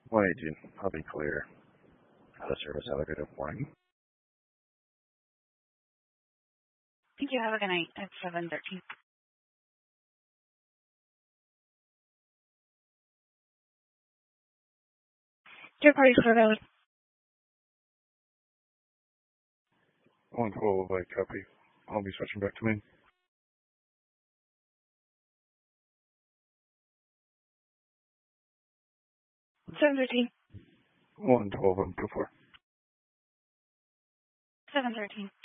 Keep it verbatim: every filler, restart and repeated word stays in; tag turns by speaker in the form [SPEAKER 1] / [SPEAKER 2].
[SPEAKER 1] one eighteen, I'll be clear. Out of service, have a good morning.
[SPEAKER 2] Thank you. Have a good night at seven thirteen. Your party's clear valid.
[SPEAKER 1] one twelve, I copy. I'll be switching back to me.
[SPEAKER 2] seven thirteen.
[SPEAKER 1] one twelve, I'm before.
[SPEAKER 2] seven thirteen.